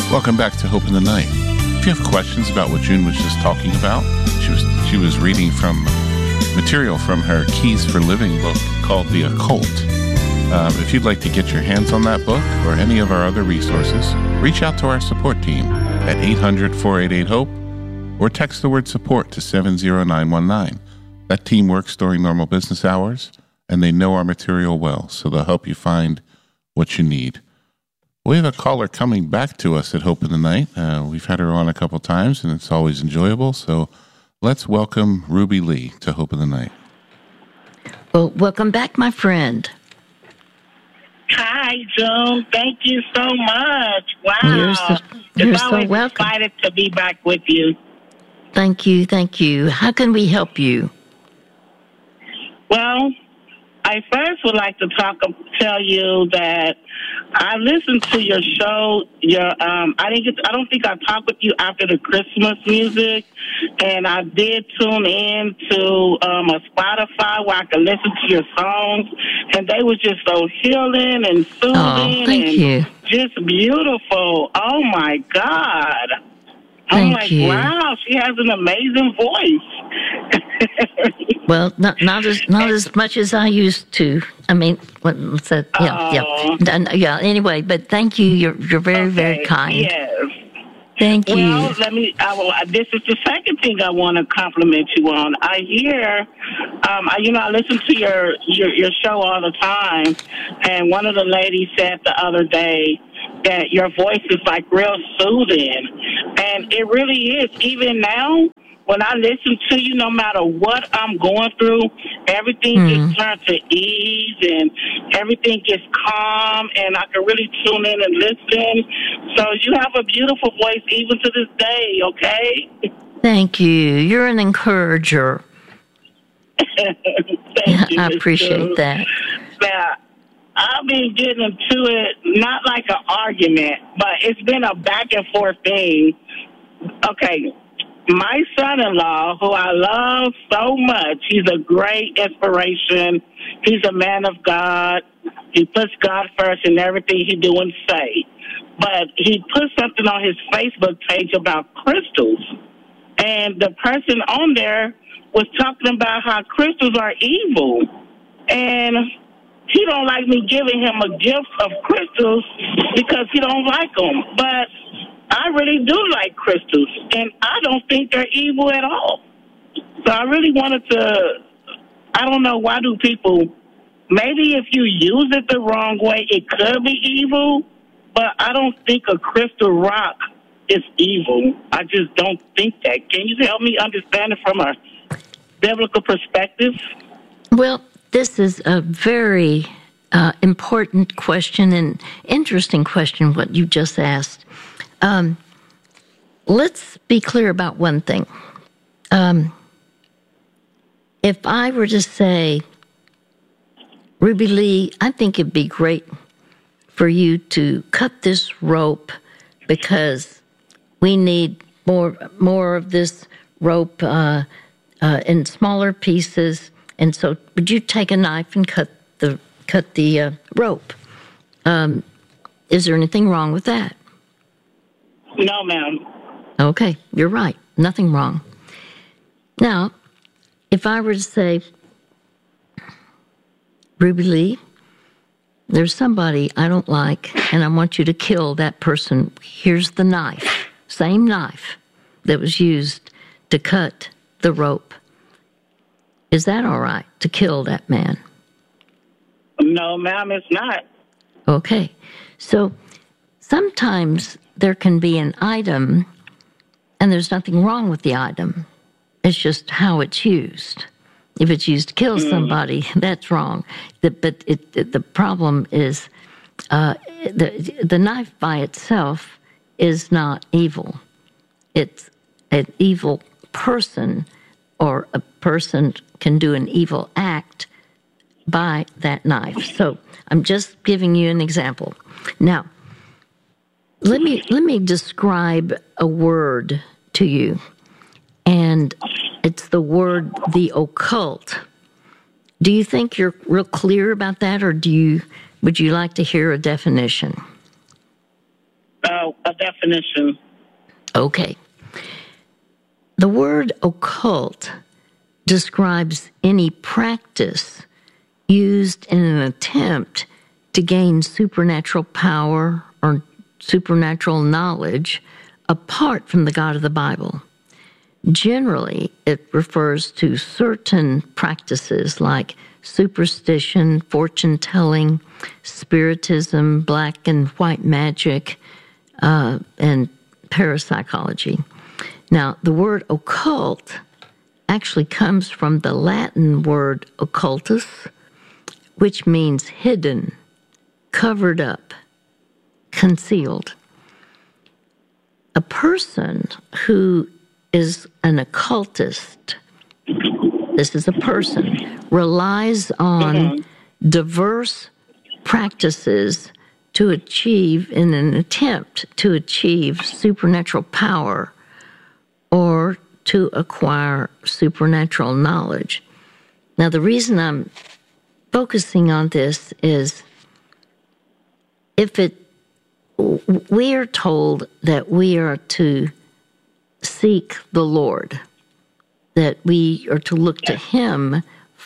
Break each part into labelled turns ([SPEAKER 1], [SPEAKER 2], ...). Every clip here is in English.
[SPEAKER 1] Welcome back to Hope in the Night. If you have questions about what June was just talking about, she was reading from material from her Keys for Living book called The Occult. If you'd like to get your hands on that book or any of our other resources, reach out to our support team at 800-488-HOPE or text the word support to 70919. That team works during normal business hours, and they know our material well, so they'll help you find what you need. We have a caller coming back to us at Hope in the Night. We've had her on a couple times, and it's always enjoyable. So let's welcome Ruby Lee to Hope in the Night.
[SPEAKER 2] Well, welcome back, my friend.
[SPEAKER 3] Hi, June. Thank you so much. Wow.
[SPEAKER 2] You're
[SPEAKER 3] so
[SPEAKER 2] welcome.
[SPEAKER 3] Excited to be back with you.
[SPEAKER 2] Thank you. How can we help you?
[SPEAKER 3] Well, I first would like to tell you that I listened to your show. I don't think I talked with you after the Christmas music, and I did tune in to a Spotify where I could listen to your songs, and they was just so healing and soothing.
[SPEAKER 2] Oh, thank you.
[SPEAKER 3] Just beautiful. Oh my God.
[SPEAKER 2] Thank
[SPEAKER 3] I'm like,
[SPEAKER 2] you.
[SPEAKER 3] wow, she has an amazing voice.
[SPEAKER 2] Well, not as much as I used to. I mean, what's that? Yeah. Anyway, but thank you. You're very, very kind.
[SPEAKER 3] Yes.
[SPEAKER 2] Thank you.
[SPEAKER 3] Well, this is the second thing I want to compliment you on. I hear, I listen to your show all the time, and one of the ladies said the other day that your voice is like real soothing, and it really is. Even now, when I listen to you, no matter what I'm going through, everything just turns to ease and everything gets calm, and I can really tune in and listen. So you have a beautiful voice even to this day, okay?
[SPEAKER 2] Thank you. You're an encourager.
[SPEAKER 3] Thank you.
[SPEAKER 2] I appreciate that.
[SPEAKER 3] Now, I've been getting into it, not like an argument, but it's been a back and forth thing. Okay. My son-in-law, who I love so much, he's a great inspiration. He's a man of God. He puts God first in everything he do and say. But he put something on his Facebook page about crystals. And the person on there was talking about how crystals are evil. And he don't like me giving him a gift of crystals because he don't like them. But I really do like crystals, and I don't think they're evil at all. So I really wanted to, I don't know, why do people, maybe if you use it the wrong way, it could be evil, but I don't think a crystal rock is evil. I just don't think that. Can you help me understand it from a biblical perspective?
[SPEAKER 2] Well, this is a very important question and interesting question, what you just asked. Let's be clear about one thing. If I were to say, Ruby Lee, I think it'd be great for you to cut this rope because we need more of this rope in smaller pieces. And so, would you take a knife and cut the rope? Is there anything wrong with that?
[SPEAKER 3] No, ma'am.
[SPEAKER 2] Okay, you're right. Nothing wrong. Now, if I were to say, Ruby Lee, there's somebody I don't like, and I want you to kill that person. Here's the knife, same knife that was used to cut the rope. Is that all right to kill that man?
[SPEAKER 3] No, ma'am, it's not.
[SPEAKER 2] Okay. So sometimes there can be an item, and there's nothing wrong with the item. It's just how it's used. If it's used to kill somebody, that's wrong. But the problem is the knife by itself is not evil. It's an evil person, or a person can do an evil act by that knife. So I'm just giving you an example. Now, let me describe a word to you, and it's the word the occult. Do you think you're real clear about that, or would you like to hear a definition?
[SPEAKER 3] A definition.
[SPEAKER 2] Okay. The word occult describes any practice used in an attempt to gain supernatural power or supernatural knowledge apart from the God of the Bible. Generally, it refers to certain practices like superstition, fortune-telling, spiritism, black and white magic, and parapsychology. Now, the word occult actually comes from the Latin word occultus, which means hidden, covered up, concealed. A person who is an occultist, this is a person, relies on diverse practices to achieve, in an attempt to achieve supernatural power or to acquire supernatural knowledge. Now, the reason I'm focusing on this is we are told that we are to seek the Lord, that we are to look to Him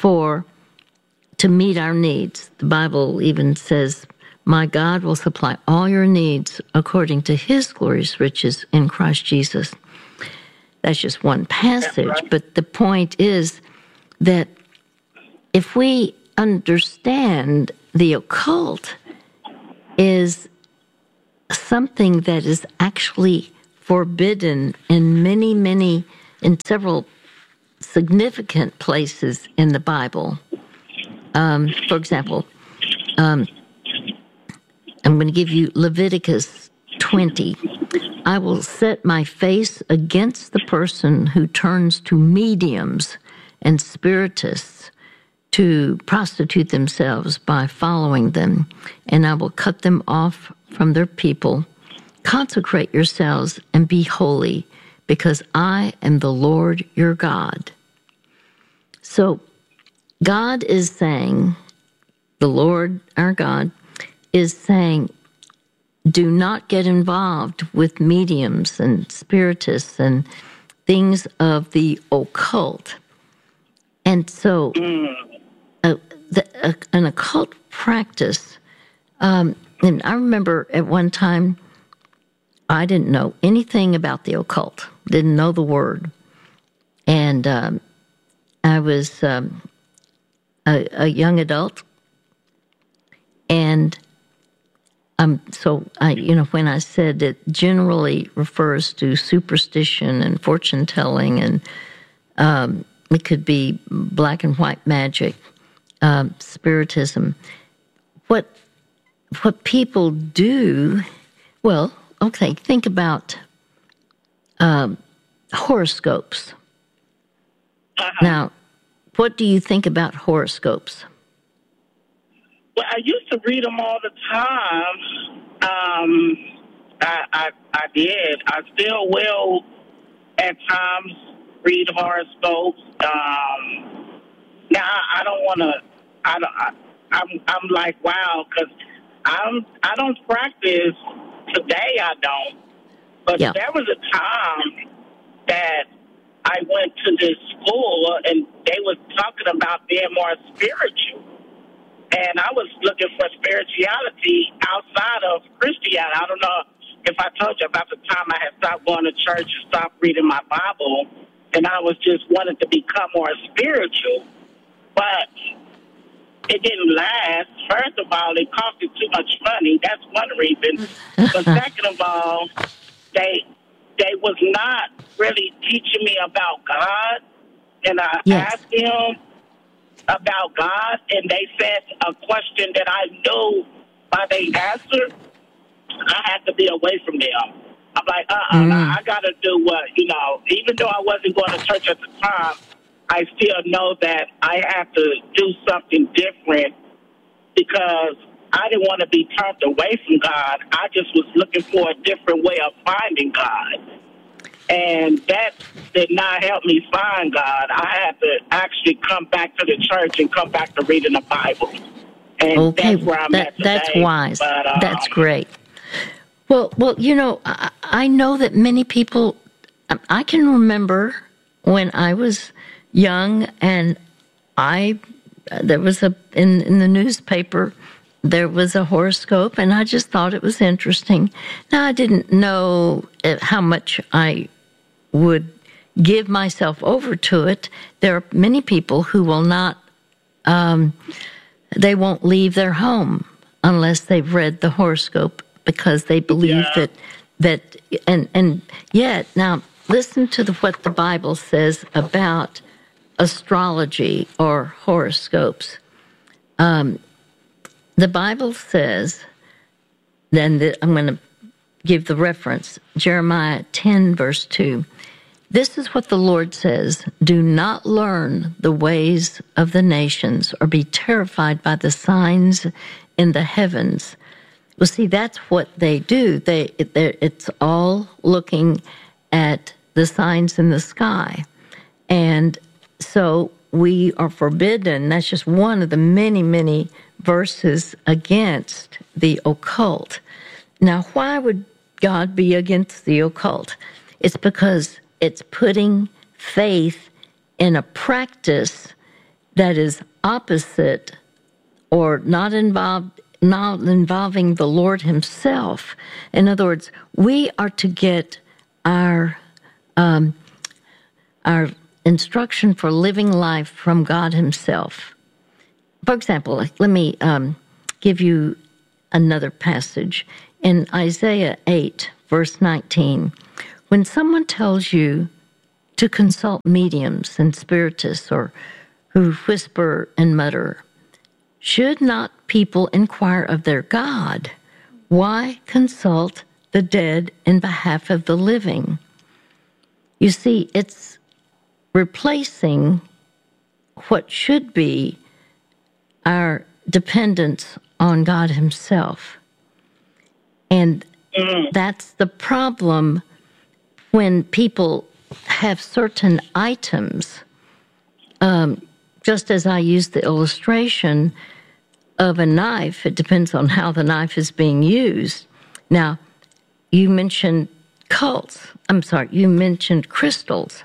[SPEAKER 2] to meet our needs. The Bible even says, "My God will supply all your needs according to His glorious riches in Christ Jesus." That's just one passage, but the point is that if we understand the occult is something that is actually forbidden in several significant places in the Bible. For example, I'm going to give you Leviticus 20. "I will set my face against the person who turns to mediums and spiritists to prostitute themselves by following them, and I will cut them off from their people. Consecrate yourselves and be holy, because I am the Lord your God." So God is saying, the Lord our God is saying, do not get involved with mediums and spiritists and things of the occult. And so an occult practice, and I remember at one time, I didn't know anything about the occult, didn't know the word. And I was a young adult, and when I said it generally refers to superstition and fortune telling, and it could be black and white magic, spiritism. What people do, well, okay, think about horoscopes. Now, what do you think about horoscopes?
[SPEAKER 3] Well, I used to read them all the time. I did. I still will at times read horoscopes. Now I don't want to. I'm like, wow, because I don't practice today. I don't. But there was a time that I went to this school and they was talking about being more spiritual. And I was looking for spirituality outside of Christianity. I don't know if I told you about the time I had stopped going to church and stopped reading my Bible, and I was just wanting to become more spiritual. But it didn't last. First of all, it costed too much money. That's one reason. But second of all, they was not really teaching me about God. And I asked them about God, and they said a question that I knew by their answer, I had to be away from them. I'm like, I got to do what, even though I wasn't going to church at the time, I still know that I have to do something different because I didn't want to be turned away from God. I just was looking for a different way of finding God. And that did not help me find God. I had to actually come back to the church and come back to reading the Bible. And that's where I'm at today.
[SPEAKER 2] That's wise. But, that's great. Well, I know that many people, I can remember when I was young and there was in the newspaper, there was a horoscope, and I just thought it was interesting. Now, I didn't know how much I would give myself over to it. There are many people who will not, they won't leave their home unless they've read the horoscope because they believe and yet, now, listen to what the Bible says about astrology or horoscopes. The Bible says, I'm going to give the reference, Jeremiah 10, verse 2. This is what the Lord says, do not learn the ways of the nations or be terrified by the signs in the heavens. Well, see, that's what they do. It's all looking at the signs in the sky. And so we are forbidden. That's just one of the many, many verses against the occult. Now, why would God be against the occult? It's because it's putting faith in a practice that is opposite or not involving the Lord himself. In other words, we are to get our instruction for living life from God himself. For example, let me give you another passage. In Isaiah 8, verse 19, when someone tells you to consult mediums and spiritists or who whisper and mutter, should not people inquire of their God? Why consult the dead in behalf of the living? You see, it's replacing what should be our dependence on God himself. And that's the problem when people have certain items, just as I used the illustration of a knife, it depends on how the knife is being used. Now, you mentioned you mentioned crystals.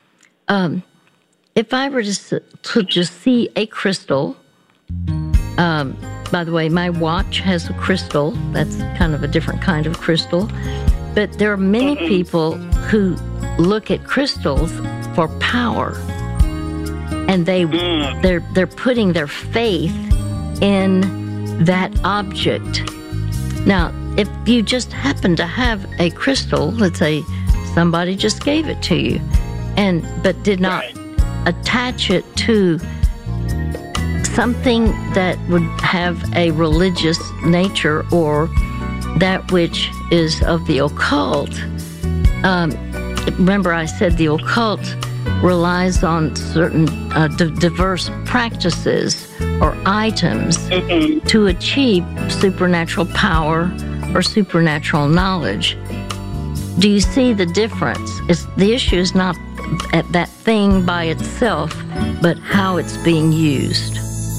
[SPEAKER 2] If I were to just see a crystal, by the way, my watch has a crystal. That's kind of a different kind of crystal. But there are many people who look at crystals for power. And they're putting their faith in that object. Now, if you just happen to have a crystal, let's say somebody just gave it to you, but did not attach it to something that would have a religious nature or that which is of the occult. Remember, I said the occult relies on certain diverse practices or items to achieve supernatural power or supernatural knowledge. Do you see the difference? The issue is not at that thing by itself, but how it's being used.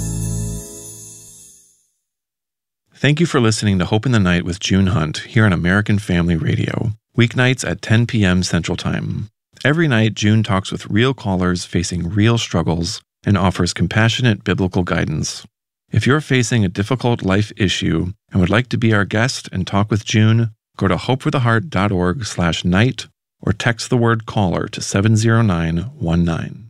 [SPEAKER 4] Thank you for listening to Hope in the Night with June Hunt here on American Family Radio, weeknights at 10 p.m. Central Time. Every night, June talks with real callers facing real struggles and offers compassionate biblical guidance. If you're facing a difficult life issue and would like to be our guest and talk with June, go to hopefortheheart.org/night or text the word caller to 70919.